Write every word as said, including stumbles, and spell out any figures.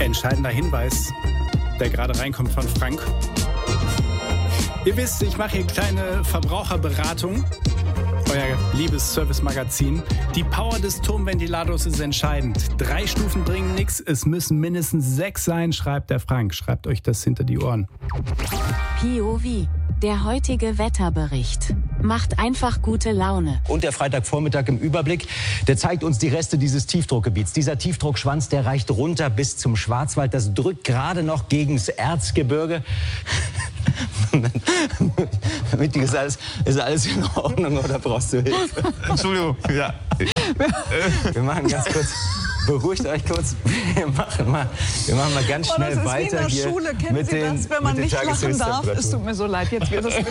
Entscheidender Hinweis, der gerade reinkommt von Frank. Ihr wisst, ich mache hier kleine Verbraucherberatung. Euer liebes Service-Magazin. Die Power des Turmventilators ist entscheidend. Drei Stufen bringen nichts, es müssen mindestens sechs sein, schreibt der Frank. Schreibt euch das hinter die Ohren. P O V, der heutige Wetterbericht. Macht einfach gute Laune. Und der Freitagvormittag im Überblick, der zeigt uns die Reste dieses Tiefdruckgebiets. Dieser Tiefdruckschwanz, der reicht runter bis zum Schwarzwald. Das drückt gerade noch gegen das Erzgebirge. Mit dir ist alles, ist alles in Ordnung oder brauchst du Hilfe? Entschuldigung, ja. Wir machen ganz kurz, beruhigt euch kurz. Wir machen mal, wir machen mal ganz schnell oh, das ist weiter wie in der hier Schule. Kennen mit Sie den, das, wenn man mit den nicht lachen darf? Es tut mir so leid, jetzt wird es